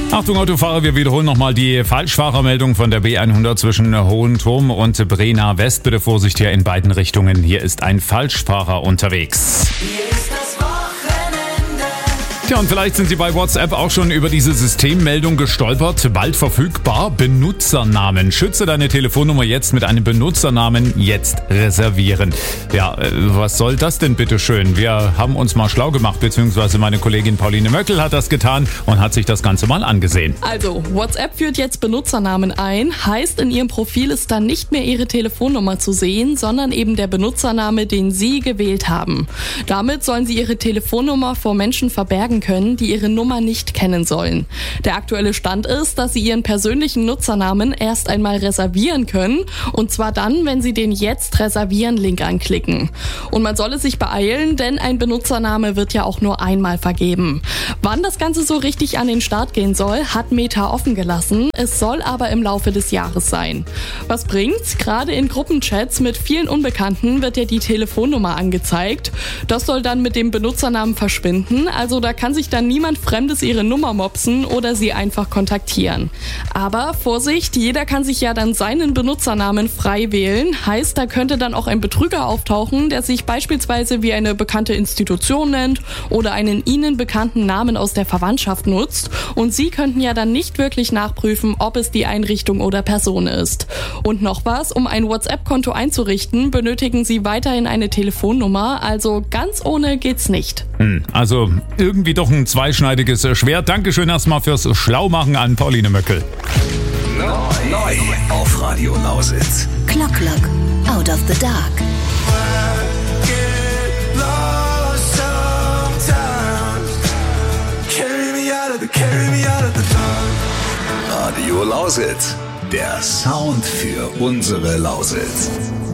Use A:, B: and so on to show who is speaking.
A: Achtung Autofahrer, wir wiederholen nochmal die Falschfahrermeldung von der B100 zwischen Hohenturm und Brena West. Bitte Vorsicht hier in beiden Richtungen. Hier ist ein Falschfahrer unterwegs.
B: Hier ist das Wochenende.
A: Tja, und vielleicht sind Sie bei WhatsApp auch schon über diese Systemmeldung gestolpert. Bald verfügbar, Benutzernamen. Schütze deine Telefonnummer jetzt mit einem Benutzernamen jetzt reservieren. Ja, was soll das denn bitte schön? Wir haben uns mal schlau gemacht, beziehungsweise meine Kollegin Pauline Möckel hat das getan und hat sich das Ganze mal angesehen.
C: Also, WhatsApp führt jetzt Benutzernamen ein, heißt in Ihrem Profil ist dann nicht mehr Ihre Telefonnummer zu sehen, sondern eben der Benutzername, den Sie gewählt haben. Damit sollen Sie Ihre Telefonnummer vor Menschen verbergen können, die Ihre Nummer nicht kennen sollen. Der aktuelle Stand ist, dass Sie Ihren persönlichen Nutzernamen erst einmal reservieren können, und zwar dann, wenn Sie den Jetzt reservieren-Link anklicken. Und man soll es sich beeilen, denn ein Benutzername wird ja auch nur einmal vergeben. Wann das Ganze so richtig an den Start gehen soll, hat Meta offen gelassen. Es soll aber im Laufe des Jahres sein. Was bringt's? Gerade in Gruppenchats mit vielen Unbekannten wird ja die Telefonnummer angezeigt. Das soll dann mit dem Benutzernamen verschwinden, also da kann sich dann niemand Fremdes ihre Nummer mopsen oder sie einfach kontaktieren. Aber Vorsicht, jeder kann sich ja dann seinen Benutzernamen frei wählen. Heißt, da könnte dann auch ein Betrüger auftauchen, der sich beispielsweise wie eine bekannte Institution nennt oder einen Ihnen bekannten Namen aus der Verwandtschaft nutzt. Und Sie könnten ja dann nicht wirklich nachprüfen, ob es die Einrichtung oder Person ist. Und noch was, um ein WhatsApp-Konto einzurichten, benötigen Sie weiterhin eine Telefonnummer, also ganz ohne geht's nicht.
A: Also irgendwie doch ein zweischneidiges Schwert. Dankeschön erstmal fürs Schlaumachen an Pauline Möckel.
D: Neu auf Radio Lausitz.
E: Clock, out of the dark.
D: Radio Lausitz. Der Sound für unsere Lausitz.